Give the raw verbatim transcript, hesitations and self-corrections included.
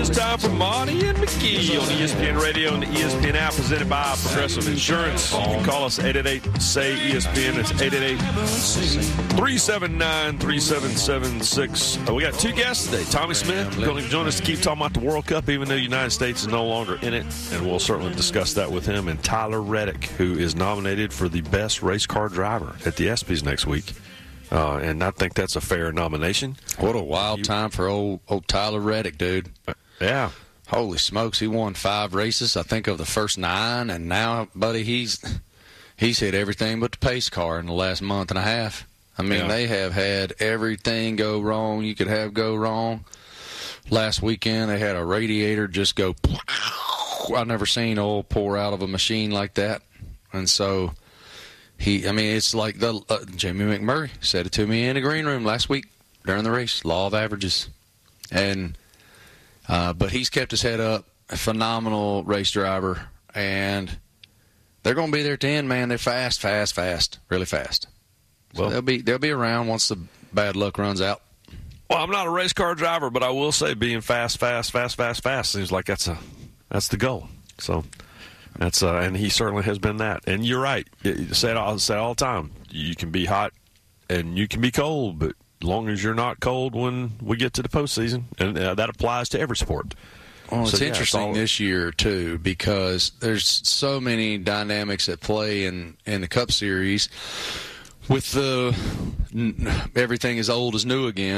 It's time for Monty and McGee on E S P N Radio and the E S P N app, presented by Progressive Insurance. You can call us eight eight eight, S A Y, E S P N. It's eight eight eight, three seven nine, three seven seven six. Uh, we got two guests today. Tommy Smith going to join us to keep talking about the World Cup, even though the United States is no longer in it, and we'll certainly discuss that with him. And Tyler Reddick, who is nominated for the best race car driver at the ESPYs next week. Uh, and I think that's a fair nomination. What a wild time for old old Tyler Reddick, dude. Uh, yeah. Holy smokes, he won five races, I think, of the first nine, and now, buddy, he's he's hit everything but the pace car in the last month and a half. I mean, yeah. They have had everything go wrong you could have go wrong. Last weekend, they had a radiator just go, I've never seen oil pour out of a machine like that. And so... He, I mean, it's like the uh, Jamie McMurray said it to me in the green room last week during the race. Law of averages, and uh, but he's kept his head up. A phenomenal race driver, and they're going to be there at the end, man. They're fast, fast, fast, really fast. So well, they'll be they'll be around once the bad luck runs out. Well, I'm not a race car driver, but I will say being fast, fast, fast, fast, fast seems like that's a that's the goal. So. That's uh, and he certainly has been that. And you're right. It, say it all, say it all the time. You can be hot and you can be cold, but as long as you're not cold when we get to the postseason, and uh, that applies to every sport. Well, it's so, yeah, interesting it's all... this year too, because there's so many dynamics at play in, in the Cup Series. With the everything as old as new again.